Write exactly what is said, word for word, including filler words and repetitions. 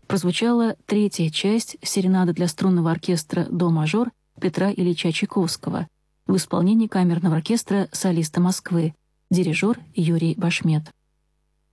прозвучала третья часть серенады для струнного оркестра «До-мажор» Петра Ильича Чайковского в исполнении камерного оркестра солиста Москвы, дирижер Юрий Башмет.